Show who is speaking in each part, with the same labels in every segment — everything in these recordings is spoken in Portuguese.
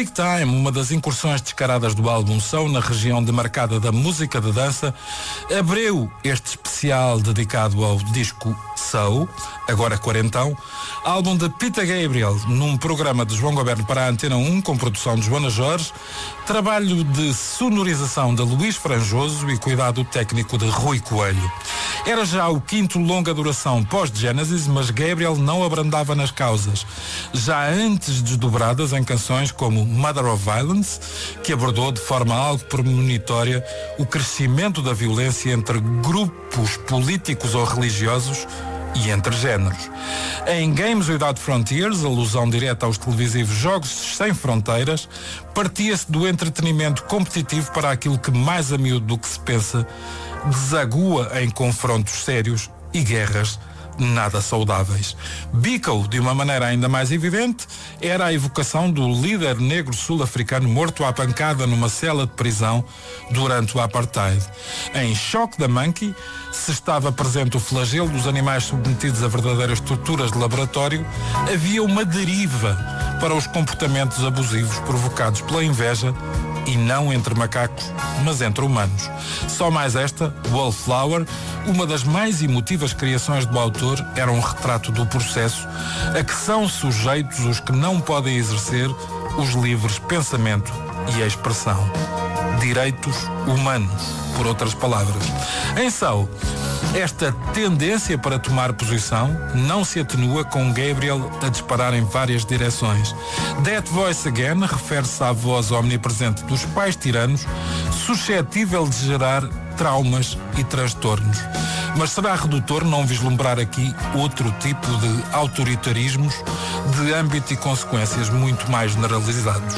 Speaker 1: Big Time, uma das incursões descaradas do álbum Soul na região demarcada da música de dança, abriu este especial dedicado ao disco Soul, agora quarentão, álbum de Peter Gabriel, num programa de João Goberno para a Antena 1, com produção de Joana Jorge, trabalho de sonorização de Luís Franjoso e cuidado técnico de Rui Coelho. Era já o quinto longa duração pós-Genesis, mas Gabriel não abrandava nas causas, já antes desdobradas em canções como Mother of Violence, que abordou de forma algo premonitória o crescimento da violência entre grupos políticos ou religiosos e entre géneros. Em Games Without Frontiers, alusão direta aos televisivos Jogos Sem Fronteiras, partia-se do entretenimento competitivo para aquilo que, mais a miúdo do que se pensa, desagua em confrontos sérios e guerras nada saudáveis. Biko, de uma maneira ainda mais evidente, era a evocação do líder negro sul-africano morto à pancada numa cela de prisão durante o Apartheid. Em Shock the Monkey, se estava presente o flagelo dos animais submetidos a verdadeiras torturas de laboratório, havia uma deriva para os comportamentos abusivos provocados pela inveja, e não entre macacos, mas entre humanos. Só mais esta, Wallflower, uma das mais emotivas criações do autor, era um retrato do processo a que são sujeitos os que não podem exercer os livres pensamento e expressão. Direitos humanos, por outras palavras. Em Soul, esta tendência para tomar posição não se atenua com Gabriel a disparar em várias direções. That Voice Again refere-se à voz omnipresente dos pais tiranos, suscetível de gerar traumas e transtornos. Mas será redutor não vislumbrar aqui outro tipo de autoritarismos de âmbito e consequências muito mais generalizados.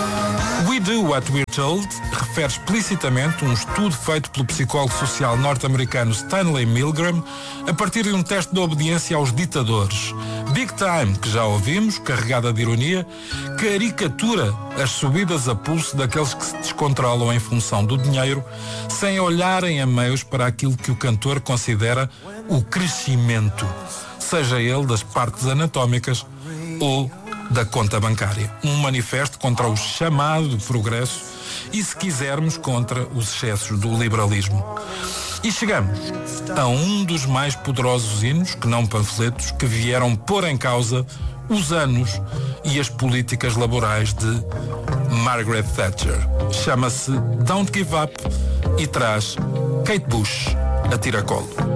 Speaker 1: We Do What We're Told refere explicitamente um estudo feito pelo psicólogo social norte-americano Stanley Milgram a partir de um teste de obediência aos ditadores. Big Time, que já ouvimos, carregada de ironia, caricatura as subidas a pulso daqueles que se descontrolam em função do dinheiro, sem olharem a meios para aquilo que o cantor considera o crescimento, seja ele das partes anatómicas ou da conta bancária. Um manifesto contra o chamado progresso e, se quisermos, contra os excessos do liberalismo. E chegamos a um dos mais poderosos hinos, que não panfletos, que vieram pôr em causa os anos e as políticas laborais de Margaret Thatcher. Chama-se Don't Give Up e traz Kate Bush a tiracolo.